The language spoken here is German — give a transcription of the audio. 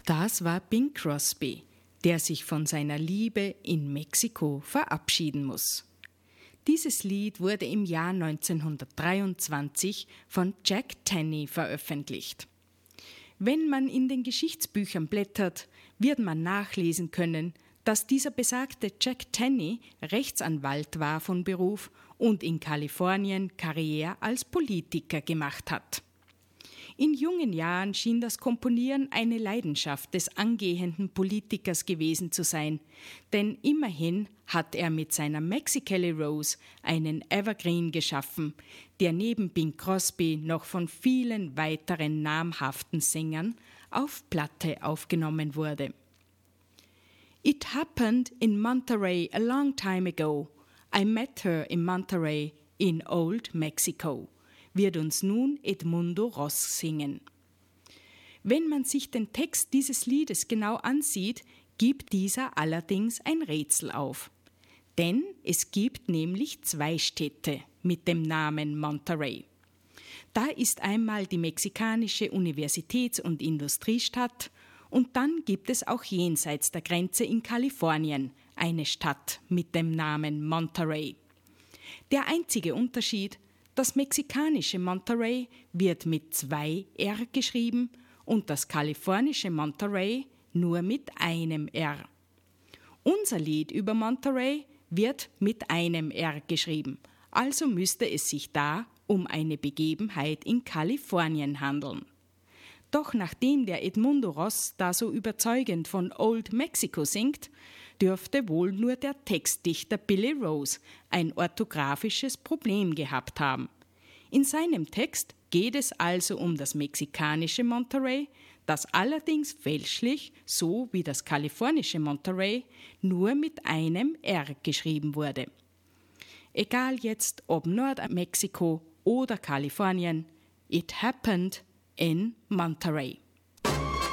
Das war Bing Crosby, der sich von seiner Liebe in Mexiko verabschieden muss. Dieses Lied wurde im Jahr 1923 von Jack Tenney veröffentlicht. Wenn man in den Geschichtsbüchern blättert, wird man nachlesen können, dass dieser besagte Jack Tenney Rechtsanwalt war von Beruf und in Kalifornien Karriere als Politiker gemacht hat. In jungen Jahren schien das Komponieren eine Leidenschaft des angehenden Politikers gewesen zu sein, denn immerhin hat er mit seiner Mexicali Rose einen Evergreen geschaffen, der neben Bing Crosby noch von vielen weiteren namhaften Sängern auf Platte aufgenommen wurde. It happened in Monterey a long time ago. I met her in Monterey in Old Mexico, wird uns nun Edmundo Ross singen. Wenn man sich den Text dieses Liedes genau ansieht, gibt dieser allerdings ein Rätsel auf. Denn es gibt nämlich 2 Städte mit dem Namen Monterey. Da ist einmal die mexikanische Universitäts- und Industriestadt und dann gibt es auch jenseits der Grenze in Kalifornien eine Stadt mit dem Namen Monterey. Der einzige Unterschied: das mexikanische Monterey wird mit 2 R geschrieben und das kalifornische Monterey nur mit einem R. Unser Lied über Monterey wird mit einem R geschrieben, also müsste es sich da um eine Begebenheit in Kalifornien handeln. Doch nachdem der Edmundo Ross da so überzeugend von Old Mexico singt, dürfte wohl nur der Textdichter Billy Rose ein orthografisches Problem gehabt haben. In seinem Text geht es also um das mexikanische Monterey, das allerdings fälschlich, so wie das kalifornische Monterey, nur mit einem R geschrieben wurde. Egal jetzt ob Nordmexiko oder Kalifornien, it happened in Monterey.